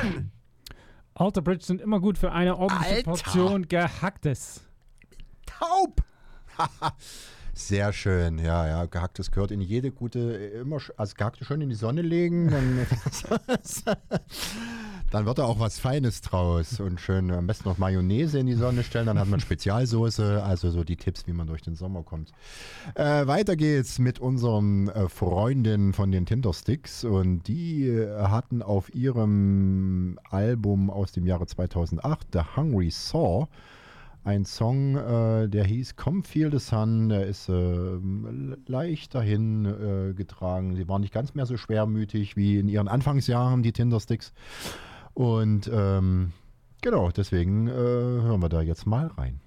Mann! Alter Bridge sind immer gut für eine ordentliche Alter. Portion Gehacktes. Taub! Sehr schön, ja. Gehacktes gehört in jede gute, also Gehacktes schön in die Sonne legen, dann wird da auch was Feines draus und schön am besten noch Mayonnaise in die Sonne stellen, dann hat man Spezialsoße, also so die Tipps, wie man durch den Sommer kommt. Weiter geht's mit unseren Freundinnen von den Tindersticks und die hatten auf ihrem Album aus dem Jahre 2008, The Hungry Saw, ein Song, der hieß Come Feel the Sun, der ist leicht dahin getragen. Sie waren nicht ganz mehr so schwermütig wie in ihren Anfangsjahren, die Tindersticks. Und genau, deswegen hören wir da jetzt mal rein.